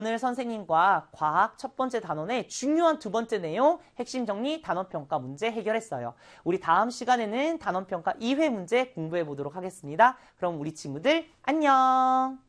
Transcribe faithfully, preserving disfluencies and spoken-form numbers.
오늘 선생님과 과학 첫 번째 단원의 중요한 두 번째 내용 핵심 정리 단원평가 문제 해결했어요. 우리 다음 시간에는 단원평가 이 회 문제 공부해 보도록 하겠습니다. 그럼 우리 친구들 안녕.